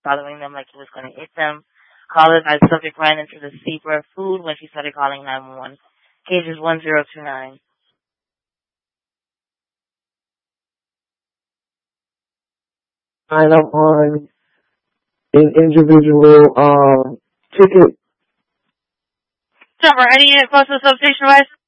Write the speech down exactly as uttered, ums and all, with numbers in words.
following them like he was going to hit them. Caller advised the subject ran into the zebra food when she started calling nine one one. Case is one zero two nine. And I'm on an individual uh, ticket. Number, any postal substation license?